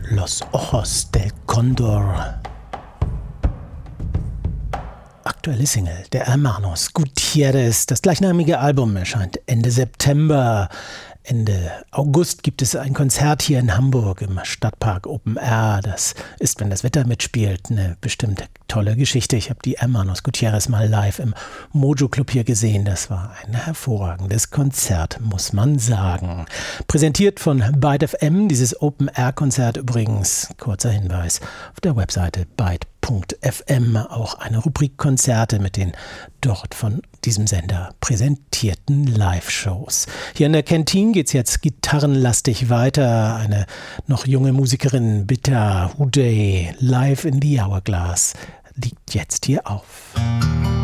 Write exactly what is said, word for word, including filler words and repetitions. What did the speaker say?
Los Ojos del Cóndor. Aktuelle Single der Hermanos Gutierrez. Das gleichnamige Album erscheint Ende September. Ende August gibt es ein Konzert hier in Hamburg im Stadtpark Open Air. Das ist, wenn das Wetter mitspielt, eine bestimmt tolle Geschichte. Ich habe die Hermanos Gutierrez mal live im Mojo Club hier gesehen. Das war ein hervorragendes Konzert, muss man sagen. Präsentiert von Byte F M, dieses Open Air Konzert übrigens, kurzer Hinweis, auf der Webseite byte punkt f m auch eine Rubrik Konzerte mit den dort von diesem Sender präsentierten Live-Shows. Hier in der Kantine geht's jetzt gitarrenlastig weiter. Eine noch junge Musikerin, Bitter Houday, live in the Hourglass, liegt jetzt hier auf.